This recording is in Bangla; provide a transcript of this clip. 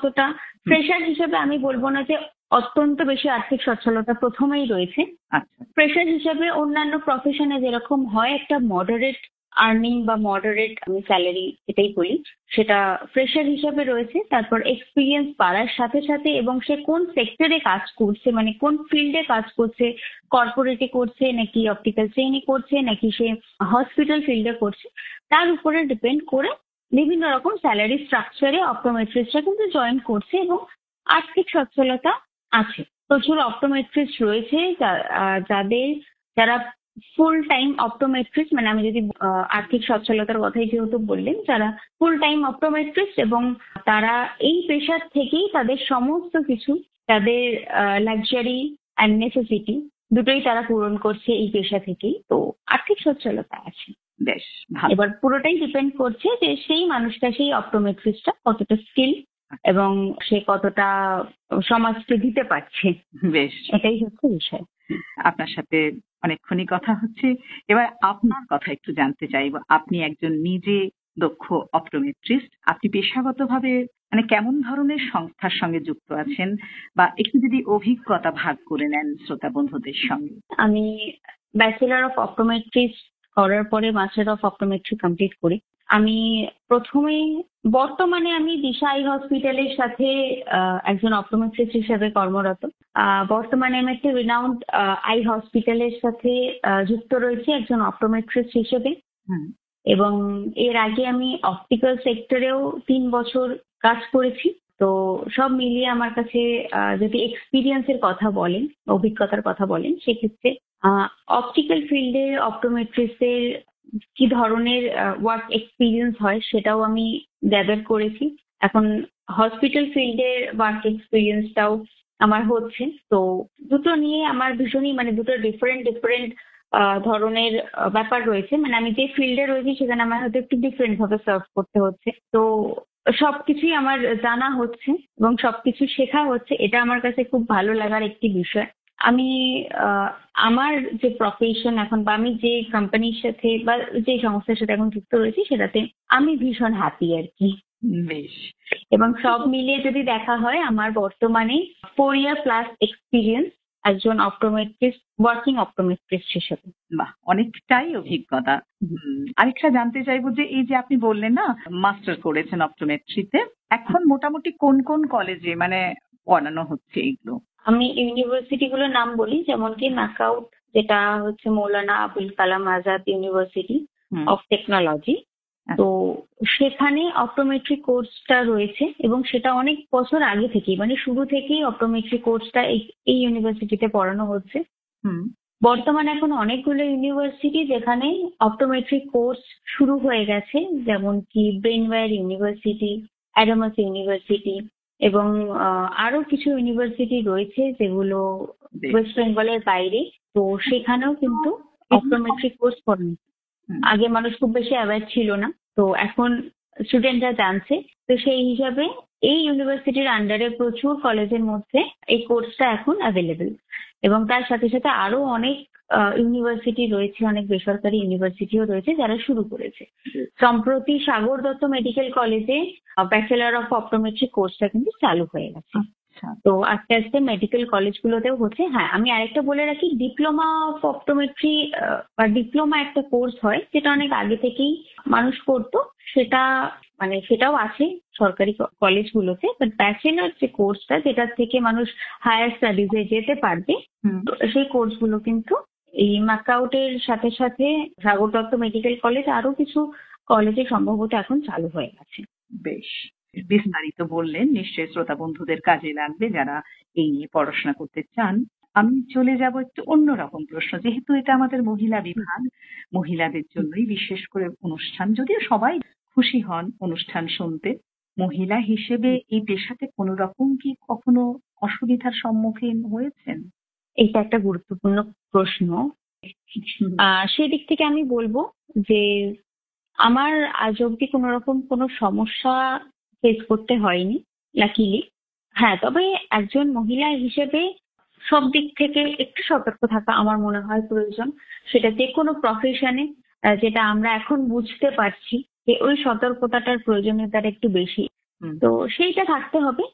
অতটা ফ্রেশার হিসেবে আমি বলবো না যে অত্যন্ত বেশি আর্থিক সচ্ছলতা প্রথমেই রয়েছে। আচ্ছা, ফ্রেশার হিসেবে অন্যান্য প্রফেশনে যেরকম হয় একটা মডারেট আর্নিং বা মডারেট আমি স্যালারি এটাই বলি, সেটা ফ্রেশার হিসেবে রয়েছে। তারপর এক্সপিরিয়েন্স বাড়ার সাথে সাথে এবং সে কোন সেক্টরে কাজ করছে, মানে কোন ফিল্ডে কাজ করছে, কর্পোরেটে করছে নাকি অপটিক্যাল চেইনে করছে নাকি সে হসপিটাল ফিল্ডে করছে, তার উপরে ডিপেন্ড করে বিভিন্ন রকম স্যালারি স্ট্রাকচারে অপটোমেট্রিস্টরা কিন্তু জয়েন করছে এবং আর্থিক সচ্ছলতা আছে। প্রচুর অপটোমেট্রিস্ট রয়েছে যারা ফুল টাইম অপটোমেট্রিস্ট, মানে আমি যদি আর্থিক সচ্ছলতার কথাই যেহেতু বললেন, যারা ফুল টাইম অপটোমেট্রিস্ট এবং তারা এই পেশার থেকেই তাদের সমস্ত কিছু, তাদের লাক্সারি অ্যান্ড নেসেসিটি দুটোই তারা পূরণ করছে এই পেশা থেকেই। তো আর্থিক সচ্ছলতা আছে। বেশ ভালো। এবার পুরোটাই ডিপেন্ড করছে যে সেই মানুষটা, সেই অপটোমেট্রিস্টটা কতটা স্কিল এবং সে কতটা সমাজকে দিতে পারছে। বেশ, এটাই হচ্ছে বিষয়। আপনার সাথে অনেকক্ষণই কথা হচ্ছে। এবার আপনার কথা একটু জানতে চাইবো। আপনি একজন নিজে দক্ষ অপটোমেট্রিস্ট। আপনি পেশাগতভাবে মানে কেমন ধরনের সংস্থার সঙ্গে যুক্ত আছেন, বা একটু যদি অভিজ্ঞতা ভাগ করে নেন শ্রোতা বন্ধুদের সঙ্গে। আমি ব্যাচেলর অফ অপটোমেট্রিস্ট করার পরে মাস্টার অফ অপটোমেট্রি কমপ্লিট করি। আমি বর্তমানে আমি দিশা আই হসপিটালের সাথে একজন অপটোমেট্রিস্ট হিসেবে কর্মরত। বর্তমানে আমি একটি রিনাউন্ড আই হসপিটালের সাথে যুক্ত রয়েছি একজন অপটোমেট্রিস্ট হিসেবে। এবং এর আগে আমি অপটিক্যাল সেক্টরেও 3 বছর কাজ করেছি। তো সব মিলিয়ে আমার কাছে যদি এক্সপিরিয়েন্সের কথা বলেন, অভিজ্ঞতার কথা বলেন, সেক্ষেত্রে অপটিক্যাল ফিল্ডে অপটোমেট্রিস্টের কি ধরনের ওয়ার্ক এক্সপিরিয়েন্স হয় সেটাও আমি গ্যাদার করেছি। এখন হসপিটাল ফিল্ডের ওয়ার্ক এক্সপিরিয়েন্সটাও আমার হচ্ছে। তো দুটো নিয়ে আমার ভীষণই, মানে দুটো ডিফারেন্ট ধরনের ব্যাপার রয়েছে। মানে আমি যে ফিল্ডে রয়েছি সেখানে আমার হয়তো একটু ডিফারেন্ট ভাবে সার্ভ করতে হচ্ছে। তো সবকিছুই আমার জানা হচ্ছে এবং সবকিছু শেখা হচ্ছে। এটা আমার কাছে খুব ভালো লাগার একটি বিষয়। আমি আমার যে প্রফেশন এখন, বা আমি যে কোম্পানির সাথে বা যে সংস্থার সাথে এখন যুক্ত রয়েছি, সেটাতে আমি ভীষণ হ্যাপি আর কি। বেশ। এবং সব মিলিয়ে যদি দেখা হয়, আমার বর্তমানে 4 ইয়ার প্লাস এক্সপিরিয়েন্স একজন অপটোমেট্রিস্ট, ওয়ার্কিং অপটোমেট্রিস্ট হিসেবে। বাহ, অনেকটাই অভিজ্ঞতা। আরেকটা জানতে চাইবো যে এই যে আপনি বললেন না মাস্টার করেছেন অপটোমেট্রিতে, এখন মোটামুটি কোন কোন কলেজে মানে পড়ানো হচ্ছে এগুলো? আমি ইউনিভার্সিটি গুলোর নাম বলি, যেমন কি ম্যাকাউট, যেটা হচ্ছে Maulana Abul Kalam Azad university of technology. তো সেখানে অপটোমেট্রি কোর্সটা রয়েছে এবং সেটা অনেক বছর আগে থেকেই, মানে শুরু থেকেই অপটোমেট্রি কোর্সটা এই ইউনিভার্সিটিতে পড়ানো হচ্ছে। বর্তমানে এখন অনেকগুলো ইউনিভার্সিটি যেখানে অপটোমেট্রি কোর্স শুরু হয়ে গেছে, যেমন কি ব্রেনওয়্যার ইউনিভার্সিটি, অ্যাডামাস ইউনিভার্সিটি এবং আরো কিছু ইউনিভার্সিটি রয়েছে যেগুলো ওয়েস্ট বেঙ্গলের বাইরে। তো সেখানেও কিন্তু অপটোমেট্রি কোর্স করেন। আগে মানুষ খুব বেশি অ্যাওয়্যার ছিল না, তো এখন স্টুডেন্টরা জানছে। তো সেই হিসাবে এই ইউনিভার্সিটির আন্ডারে প্রচুর কলেজের মধ্যে এই কোর্সটা এখন অ্যাভেলেবেল। এবং তার সাথে সাথে আরো অনেক ইউনিভার্সিটি রয়েছে, অনেক বেসরকারি ইউনিভার্সিটিও রয়েছে যারা শুরু করেছে। সম্প্রতি সাগর দত্ত মেডিকেল কলেজে ব্যাচেলর অফ অপটোমেট্রি কোর্সটা কিন্তু চালু হয়ে গেছে। তো আস্তে আস্তে মেডিকেল কলেজগুলোতেও হচ্ছে। হ্যাঁ, আমি আরেকটা বলে রাখি, ডিপ্লোমা অফ অপটোমেট্রি বা ডিপ্লোমা একটা কোর্স হয় যেটা অনেক আগে থেকেই মানুষ করতো, সেটা মানে সেটাও আছে সরকারি কলেজগুলোতে। বাট ব্যাচেলর যে কোর্সটা, যেটার থেকে মানুষ হায়ার স্টাডিজে যেতে পারবে, সেই কোর্সগুলো কিন্তু এই ম্যাকাউটের সাথে সাথে সাগর দত্ত মেডিকেল কলেজ আরো কিছু কলেজে সম্ভবত এখন চালু হয়ে গেছে। বেশ, বিস্তারিত বললেন, নিশ্চয়ই শ্রোতা বন্ধুদের কাজে লাগবে যারা এই নিয়ে পড়াশোনা করতে চান। আমি চলে যাব একটু অন্যরকম প্রশ্ন। যেহেতু এটা আমাদের মহিলা বিভাগ, মহিলাদের জন্যই বিশেষ করে অনুষ্ঠান, যদিও সবাই খুশি হন অনুষ্ঠান শুনতে, মহিলা হিসেবে এই পেশাতে কোনো রকম কি কখনো অসুবিধার সম্মুখীন হয়েছেন? এটা একটা গুরুত্বপূর্ণ প্রশ্ন। সেদিক থেকে আমি বলবো যে আমার আজ অব্দি কোনো রকম কোনো সমস্যা ফেস করতে হয়নি, লাকিলি। হ্যাঁ, তবে একজন মহিলা হিসেবে সব দিক থেকে একটু সতর্ক থাকা আমার মনে হয় প্রয়োজন। সেটা যে কোনো প্রফেশনে, যেটা আমরা এখন বুঝতে পারছি যে ওই সতর্কতাটার প্রয়োজনীয়তাটা একটু বেশি। তো সেইটা থাকতে হবে।